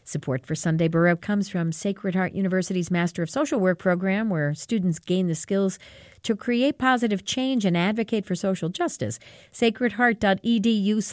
Support for Sunday Baroque comes from Sacred Heart University's Master of Social Work program, where students gain the skills to create positive change and advocate for social justice. sacredheart.edu